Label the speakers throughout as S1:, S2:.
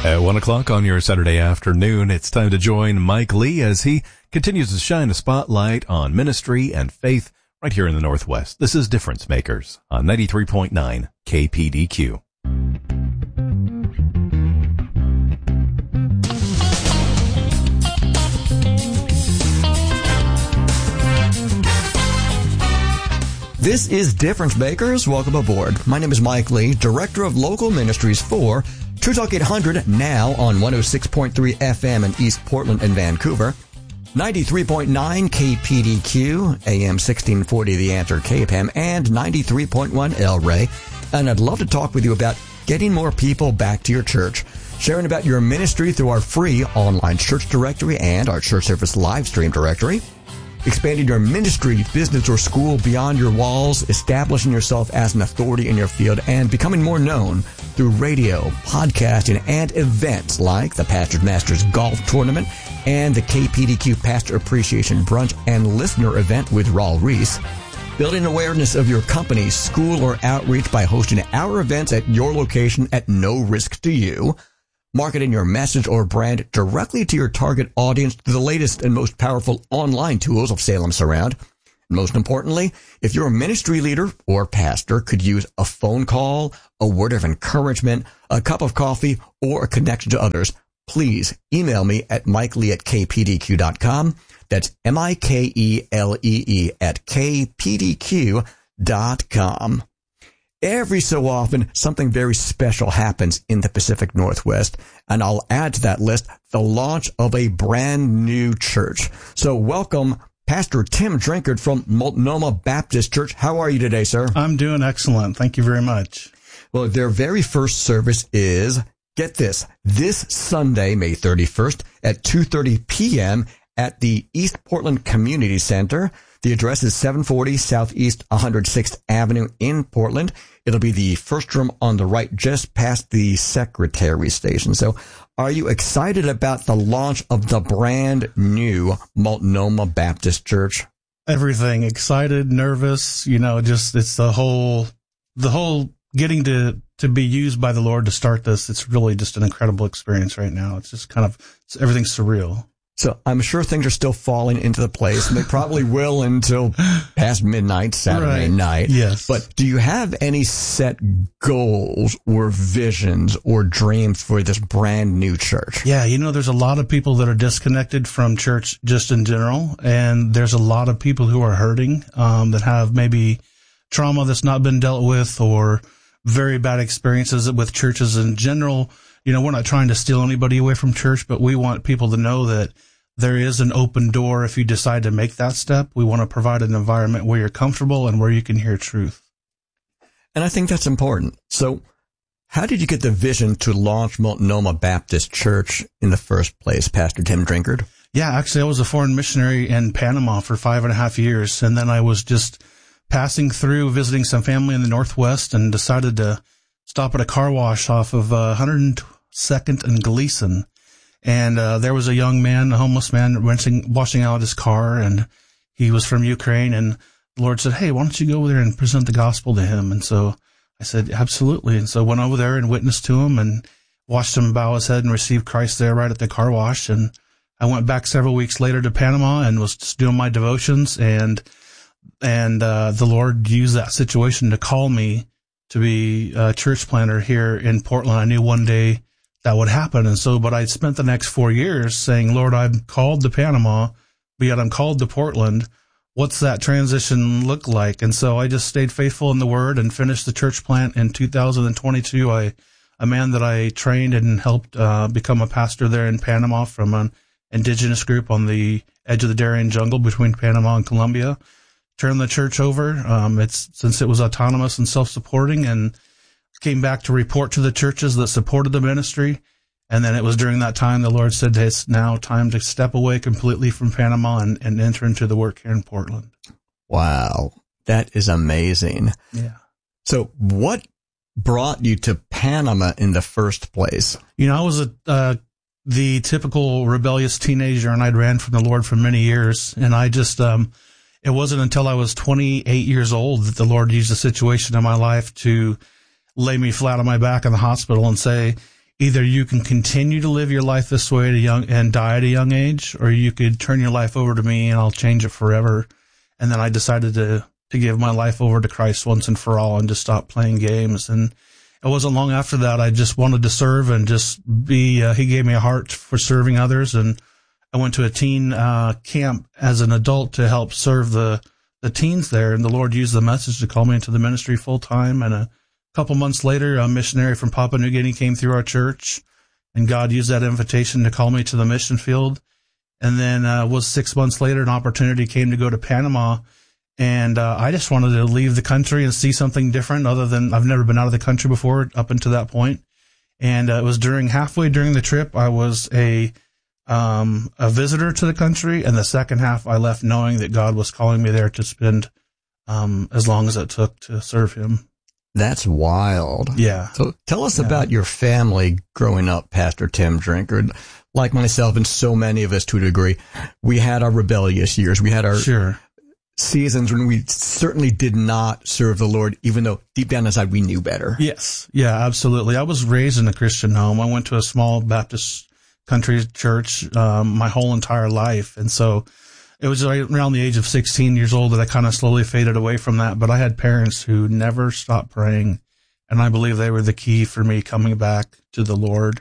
S1: At 1 o'clock on your Saturday afternoon, it's time to join Mike Lee as he continues to shine a spotlight on ministry and faith right here in the Northwest. This is Difference Makers on 93.9 KPDQ.
S2: This is Difference Makers. Welcome aboard. My name is Mike Lee, Director of Local Ministries for True Talk 800, now on 106.3 FM in East Portland and Vancouver, 93.9 KPDQ, AM 1640 The Answer KPAM, and 93.1 El Rey. And I'd love to talk with you about getting more people back to your church, sharing about your ministry through our free online church directory and our church service live stream directory, expanding your ministry, business, or school beyond your walls, establishing yourself as an authority in your field, and becoming more known through radio, podcasting, and events like the Pastor's Masters Golf Tournament and the KPDQ Pastor Appreciation Brunch and Listener Event with Raul Reese. Building awareness of your company, school, or outreach by hosting our events at your location at no risk to you. Marketing your message or brand directly to your target audience through the latest and most powerful online tools of Salem Surround. And most importantly, if you're a ministry leader or pastor could use a phone call, a word of encouragement, a cup of coffee, or a connection to others, please email me at mikelee@kpdq.com. That's MIKELEE at kpdq.com. Every so often, something very special happens in the Pacific Northwest, and I'll add to that list the launch of a brand new church. So welcome, Pastor Tim Drinkard from Multnomah Baptist Church. How are you today, sir?
S3: I'm doing excellent. Thank you very much.
S2: Well, their very first service is, get this Sunday, May 31st at 2:30 p.m. at the East Portland Community Center. The address is 740 Southeast 106th Avenue in Portland. It'll be the first room on the right, just past the Secretary Station. So are you excited about the launch of the brand new Multnomah Baptist Church?
S3: Everything. Excited, nervous, just it's the whole getting to be used by the Lord to start this. It's really just an incredible experience right now. It's just everything's surreal.
S2: So I'm sure things are still falling into the place, and they probably will until past midnight, Saturday night.
S3: Yes.
S2: But do you have any set goals or visions or dreams for this brand new church?
S3: Yeah, there's a lot of people that are disconnected from church just in general, and there's a lot of people who are hurting, that have maybe trauma that's not been dealt with or very bad experiences with churches in general. We're not trying to steal anybody away from church, but we want people to know that there is an open door if you decide to make that step. We want to provide an environment where you're comfortable and where you can hear truth.
S2: And I think that's important. So how did you get the vision to launch Multnomah Baptist Church in the first place, Pastor Tim Drinkard?
S3: Yeah, actually, I was a foreign missionary in Panama for 5.5 years, and then I was just passing through, visiting some family in the Northwest, and decided to stop at a car wash off of 102nd and Gleason. And there was a young man, a homeless man, washing out his car, and he was from Ukraine. And the Lord said, "Hey, why don't you go over there and present the gospel to him?" And so I said, "Absolutely." And so I went over there and witnessed to him and watched him bow his head and receive Christ there right at the car wash. And I went back several weeks later to Panama and was just doing my devotions. And the Lord used that situation to call me to be a church planter here in Portland. I knew one day that would happen. And so, but I spent the next 4 years saying, "Lord, I'm called to Panama, but yet I'm called to Portland. What's that transition look like?" And so I just stayed faithful in the word and finished the church plant in 2022. A man that I trained and helped become a pastor there in Panama from an indigenous group on the edge of the Darien jungle between Panama and Colombia. Turned the church over. Since it was autonomous and self-supporting, and came back to report to the churches that supported the ministry. And then it was during that time the Lord said, "Hey, it's now time to step away completely from Panama and enter into the work here in Portland."
S2: Wow. That is amazing.
S3: Yeah.
S2: So what brought you to Panama in the first place?
S3: I was the typical rebellious teenager, and I'd ran from the Lord for many years. And I just, it wasn't until I was 28 years old that the Lord used a situation in my life to lay me flat on my back in the hospital and say, either you can continue to live your life this way and die at a young age, or you could turn your life over to me and I'll change it forever. And then I decided to give my life over to Christ once and for all and just stop playing games. And it wasn't long after that I just wanted to serve and just be, he gave me a heart for serving others. And I went to a teen camp as an adult to help serve the teens there. And the Lord used the message to call me into the ministry full time. And a couple months later, a missionary from Papua New Guinea came through our church, and God used that invitation to call me to the mission field. And then was 6 months later, an opportunity came to go to Panama. And I just wanted to leave the country and see something different other than I've never been out of the country before up until that point. And it was halfway during the trip, I was a visitor to the country. And the second half, I left knowing that God was calling me there to spend as long as it took to serve him.
S2: That's wild.
S3: Yeah.
S2: So tell us about your family growing up, Pastor Tim Drinkard. Like myself and so many of us to a degree, we had our rebellious years. We had our seasons when we certainly did not serve the Lord, even though deep down inside we knew better.
S3: Yes. Yeah, absolutely. I was raised in a Christian home. I went to a small Baptist country church my whole entire life. And so it was around the age of 16 years old that I kind of slowly faded away from that. But I had parents who never stopped praying, and I believe they were the key for me coming back to the Lord.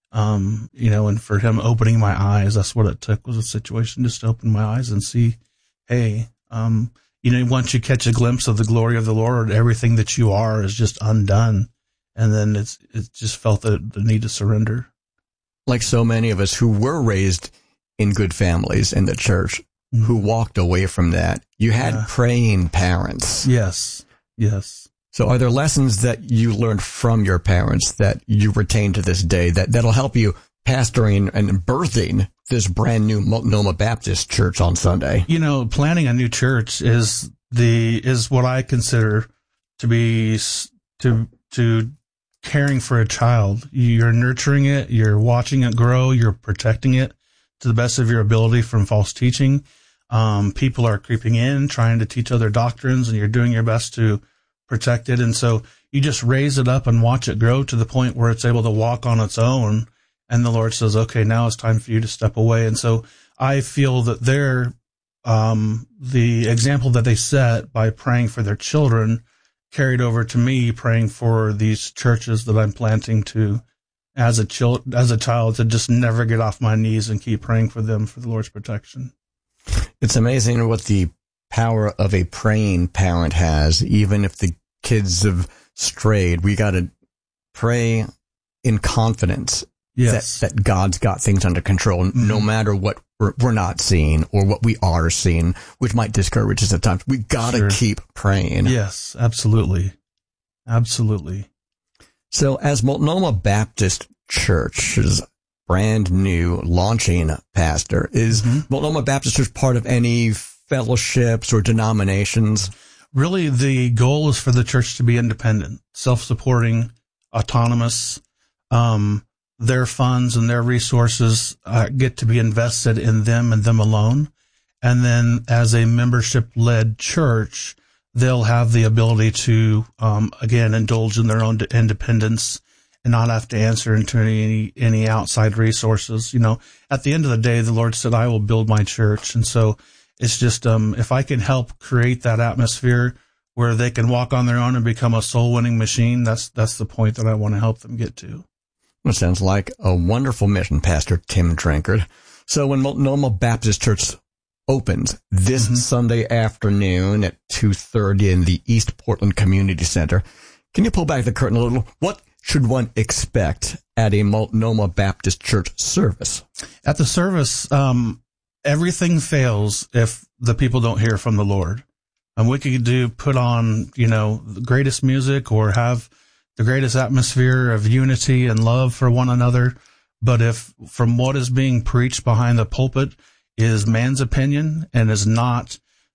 S3: And for him opening my eyes. That's what it took, was a situation just to open my eyes and see, hey, once you catch a glimpse of the glory of the Lord, everything that you are is just undone. And then it just felt the need to surrender.
S2: Like so many of us who were raised in good families in the church, who walked away from that. You had praying parents.
S3: Yes. Yes.
S2: So are there lessons that you learned from your parents that you retain to this day that'll help you pastoring and birthing this brand new Multnomah Baptist Church on Sunday?
S3: Planning a new church is what I consider to be to caring for a child. You're nurturing it, you're watching it grow, you're protecting it to the best of your ability from false teaching. People are creeping in, trying to teach other doctrines, and you're doing your best to protect it. And so you just raise it up and watch it grow to the point where it's able to walk on its own. And the Lord says, okay, now it's time for you to step away. And so I feel that the example that they set by praying for their children carried over to me praying for these churches that I'm planting to as a child to just never get off my knees and keep praying for them for the Lord's protection.
S2: It's amazing what the power of a praying parent has, even if the kids have strayed. We got to pray in confidence that God's got things under control, no matter what we're not seeing or what we are seeing, which might discourage us at times. We got to keep praying.
S3: Yes, absolutely. Absolutely.
S2: So as Multnomah Baptist Church's brand new launching pastor, is Multnomah Baptist Church part of any fellowships or denominations?
S3: Really, the goal is for the church to be independent, self-supporting, autonomous. Their funds and their resources get to be invested in them and them alone. And then as a membership-led church, they'll have the ability to, again, indulge in their own independence and not have to answer into any outside resources. At the end of the day, the Lord said, I will build my church. And so it's just, if I can help create that atmosphere where they can walk on their own and become a soul winning machine, that's the point that I want to help them get to.
S2: Well, sounds like a wonderful mission, Pastor Tim Drinkard. So when Multnomah Baptist Church opens this Sunday afternoon at 2:30 in the East Portland Community Center, can you pull back the curtain a little? What should one expect at a Multnomah Baptist Church service? At
S3: the service, everything fails if the people don't hear from the Lord. And we could put on, the greatest music or have the greatest atmosphere of unity and love for one another. But if from what is being preached behind the pulpit is man's opinion and is not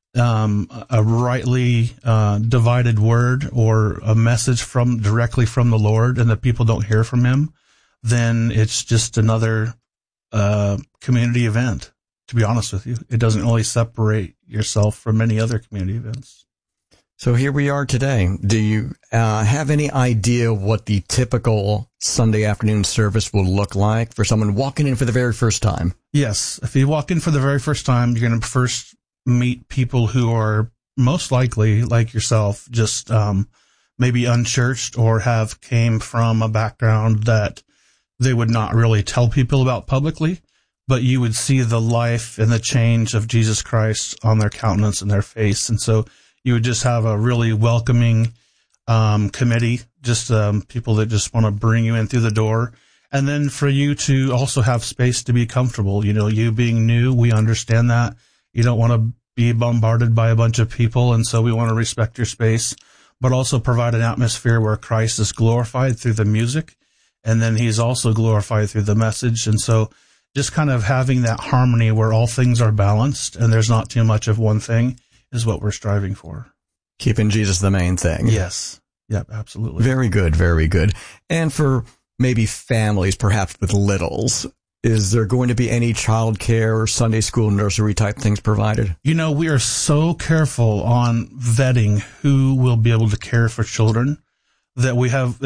S3: a rightly divided word or a message directly from the Lord, and the people don't hear from him, then it's just another community event. To be honest with you, it doesn't really separate yourself from any other community events.
S2: So here we are today. Do you have any idea what the typical Sunday afternoon service will look like for someone walking in for the very first time?
S3: Yes. If you walk in for the very first time, you're going to first meet people who are most likely, like yourself, just maybe unchurched or have came from a background that they would not really tell people about publicly, but you would see the life and the change of Jesus Christ on their countenance and their face. And so you would just have a really welcoming committee, just people that just want to bring you in through the door. And then for you to also have space to be comfortable. You know, you being new, we understand that. You don't want to be bombarded by a bunch of people, and so we want to respect your space, but also provide an atmosphere where Christ is glorified through the music, and then he's also glorified through the message. And so just kind of having that harmony where all things are balanced and there's not too much of one thing is what we're striving for.
S2: Keeping Jesus the main thing.
S3: Yes. Yep, absolutely.
S2: Very good, very good. And for maybe families, perhaps with littles, is there going to be any childcare or Sunday school nursery type things provided?
S3: You know, we are so careful on vetting who will be able to care for children that we have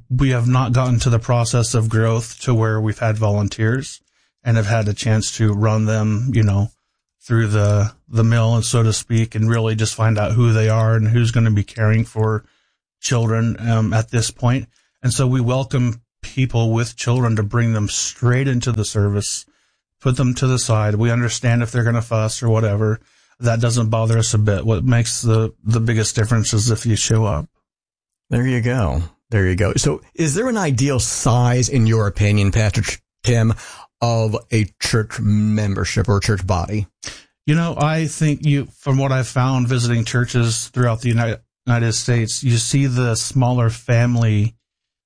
S3: not gotten to the process of growth to where we've had volunteers and have had a chance to run them, you know, through the mill, and so to speak, and really just find out who they are and who's going to be caring for children at this point. And so we welcome people with children to bring them straight into the service, put them to the side. We understand if they're going to fuss or whatever. That doesn't bother us a bit. What makes the biggest difference is if you show up.
S2: There you go. There you go. So is there an ideal size, in your opinion, Pastor Tim, of a church membership or church body?
S3: You know, I think from what I've found visiting churches throughout the United States, you see the smaller family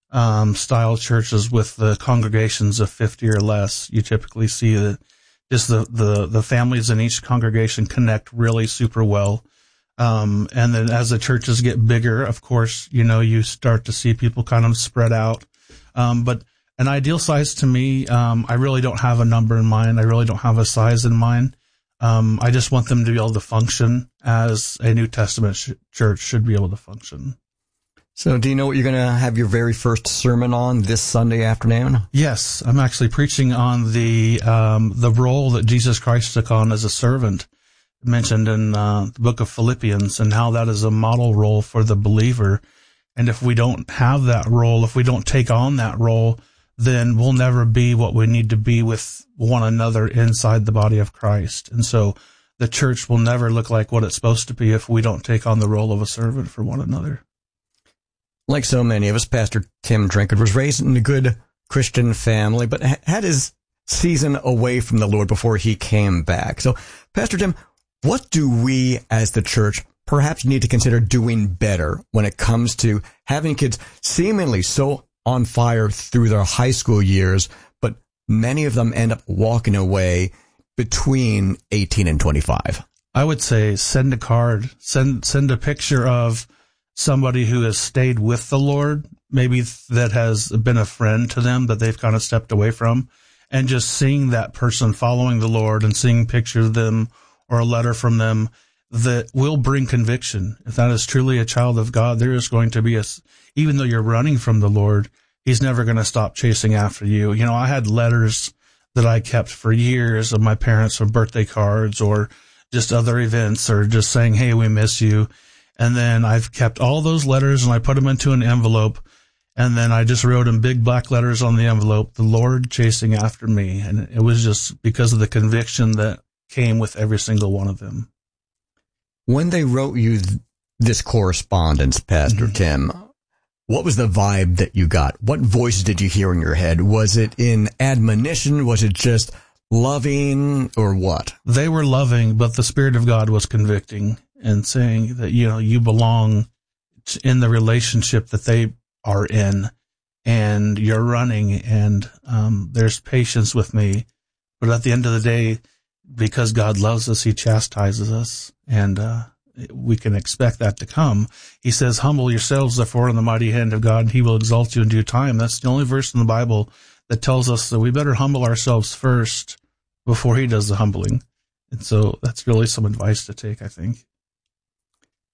S3: style churches with the congregations of 50 or less. You typically see that just the families in each congregation connect really super well. And then as the churches get bigger, of course, you know, you start to see people kind of spread out. But an ideal size to me, I really don't have a number in mind. I really don't have a size in mind. I just want them to be able to function as a New Testament church should be able to function.
S2: So do you know what you're going to have your very first sermon on this Sunday afternoon?
S3: Yes, I'm actually preaching on the role that Jesus Christ took on as a servant, mentioned in the book of Philippians, and how that is a model role for the believer. And if we don't have that role, if we don't take on that role, then we'll never be what we need to be with one another inside the body of Christ. And so the church will never look like what it's supposed to be if we don't take on the role of a servant for one another.
S2: Like so many of us, Pastor Tim Drinkard was raised in a good Christian family, but had his season away from the Lord before he came back. So, Pastor Tim, what do we as the church perhaps need to consider doing better when it comes to having kids seemingly so on fire through their high school years, but many of them end up walking away between 18 and 25?
S3: I would say send a card, send a picture of somebody who has stayed with the Lord, maybe that has been a friend to them that they've kind of stepped away from, and just seeing that person following the Lord and seeing pictures of them or a letter from them that will bring conviction. If that is truly a child of God, there is going to be even though you're running from the Lord, he's never going to stop chasing after you. You know, I had letters that I kept for years of my parents from birthday cards or just other events or just saying, hey, we miss you. And then I've kept all those letters and I put them into an envelope. And then I just wrote in big black letters on the envelope, the Lord chasing after me. And it was just because of the conviction that came with every single one of them.
S2: When they wrote you this correspondence, Pastor Tim, what was the vibe that you got? What voices did you hear in your head? Was it in admonition? Was it just loving, or what?
S3: They were loving, but the Spirit of God was convicting and saying that, you know, you belong in the relationship that they are in, and you're running, and there's patience with me. But at the end of the day, because God loves us, he chastises us, and we can expect that to come. He says, humble yourselves, therefore, in the mighty hand of God, and he will exalt you in due time. That's the only verse in the Bible that tells us that we better humble ourselves first before he does the humbling. And so that's really some advice to take, I think.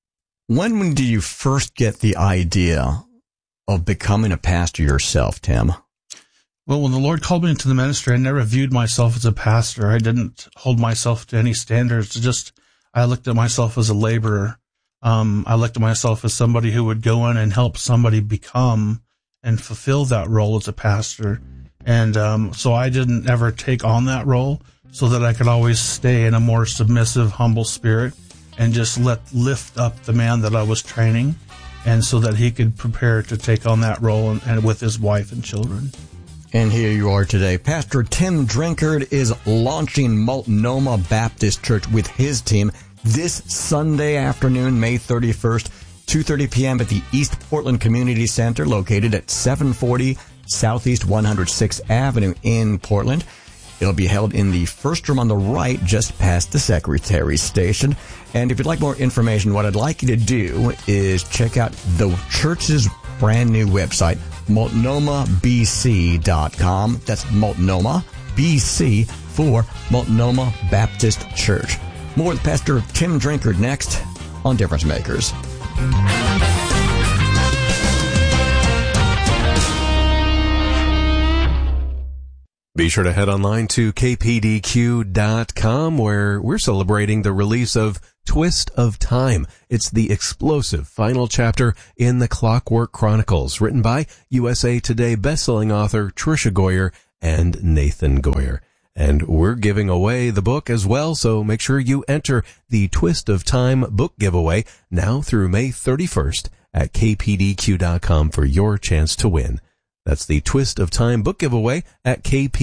S2: When did you first get the idea of becoming a pastor yourself, Tim?
S3: Well, when the Lord called me into the ministry, I never viewed myself as a pastor. I didn't hold myself to any standards. I looked at myself as a laborer. I looked at myself as somebody who would go in and help somebody become and fulfill that role as a pastor. And so I didn't ever take on that role so that I could always stay in a more submissive, humble spirit and just lift up the man that I was training, and so that he could prepare to take on that role and with his wife and children.
S2: And here you are today. Pastor Tim Drinkard is launching Multnomah Baptist Church with his team this Sunday afternoon, May 31st, 2:30 p.m. at the East Portland Community Center, located at 740 Southeast 106th Avenue in Portland. It'll be held in the first room on the right, just past the Secretary Station. And if you'd like more information, what I'd like you to do is check out the church's brand new website, multnomahbc.com. That's Multnomah, BC, for Multnomah Baptist Church. More with Pastor Tim Drinkard next on Difference Makers.
S1: Be sure to head online to kpdq.com, where we're celebrating the release of Twist of Time. It's the explosive final chapter in the Clockwork Chronicles, written by USA Today bestselling author Tricia Goyer and Nathan Goyer. And we're giving away the book as well, so make sure you enter the Twist of Time book giveaway now through May 31st at kpdq.com for your chance to win. That's the Twist of Time book giveaway at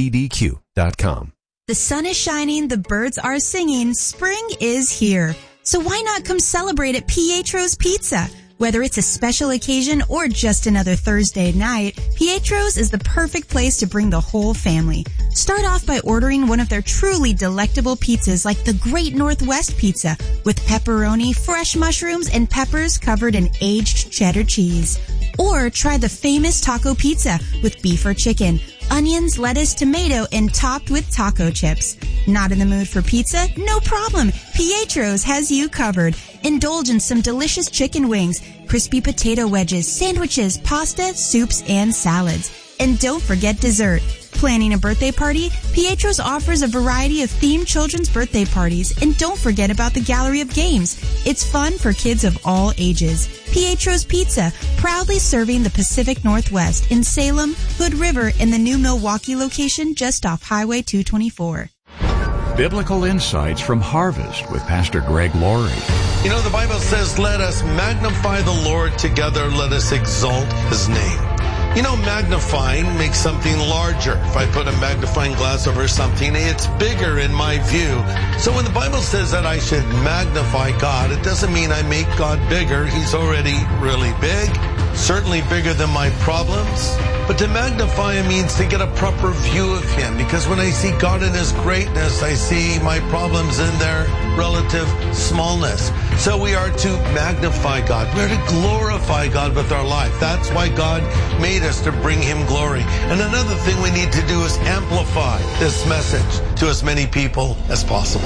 S1: kpdq.com.
S4: The sun is shining, the birds are singing, spring is here. So why not come celebrate at Pietro's Pizza? Whether it's a special occasion or just another Thursday night, Pietro's is the perfect place to bring the whole family. Start off by ordering one of their truly delectable pizzas like the Great Northwest Pizza with pepperoni, fresh mushrooms, and peppers covered in aged cheddar cheese. Or try the famous taco pizza with beef or chicken, onions, lettuce, tomato, and topped with taco chips. Not in the mood for pizza? No problem. Pietro's has you covered. Indulge in some delicious chicken wings, crispy potato wedges, sandwiches, pasta, soups, and salads. And don't forget dessert. Planning a birthday party? Pietro's offers a variety of themed children's birthday parties. And don't forget about the gallery of games. It's fun for kids of all ages. Pietro's Pizza, proudly serving the Pacific Northwest in Salem, Hood River, and the new Milwaukee location just off Highway 224.
S5: Biblical Insights from Harvest with Pastor Greg Laurie.
S6: You know, the Bible says, let us magnify the Lord together, let us exalt his name. You know, magnifying makes something larger. If I put a magnifying glass over something, it's bigger in my view. So when the Bible says that I should magnify God, it doesn't mean I make God bigger. He's already really big, certainly bigger than my problems. But to magnify him means to get a proper view of him, because when I see God in his greatness, I see my problems in their relative smallness. So we are to magnify God. We're to glorify God with our life. That's why God made us, to bring him glory. And another thing we need to do is amplify this message to as many people as possible.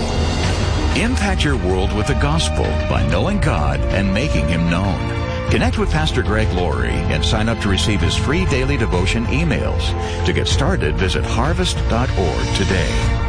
S5: Impact your world with the gospel by knowing God and making him known. Connect with Pastor Greg Laurie and sign up to receive his free daily devotion emails. To get started, visit harvest.org today.